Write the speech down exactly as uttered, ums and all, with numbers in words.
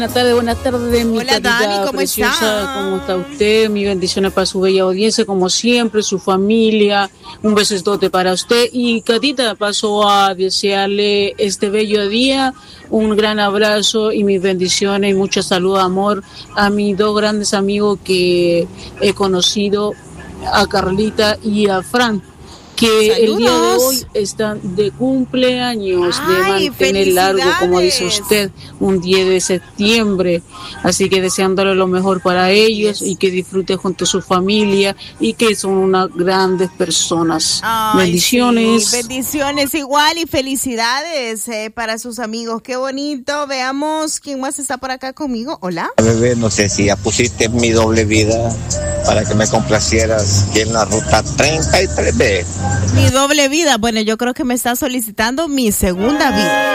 Buenas tardes, buenas tardes, mi Hola, Dani, ¿cómo preciosa, está? ¿cómo está usted? Mi bendiciones para su bella audiencia, como siempre, su familia, un besote para usted. Y Catita, paso a desearle este bello día, un gran abrazo y mis bendiciones y mucha salud, amor a mis dos grandes amigos que he conocido, a Carlita y a Fran, que ¡Saludos! El día de hoy están de cumpleaños, de ¡Ay, mantener largo, como dice felicidades! usted, un diez de septiembre, así que deseándole lo mejor para ellos Yes. y que disfrute junto a su familia y que son unas grandes personas. Ay, Bendiciones. sí, bendiciones igual y felicidades eh, para sus amigos. Qué bonito. Veamos quién más está por acá conmigo. Hola. Bebé, no sé si ya pusiste mi doble vida para que me complacieras aquí en la ruta treinta y tres B. Mi doble vida. Bueno, yo creo que me está solicitando mi segunda vida.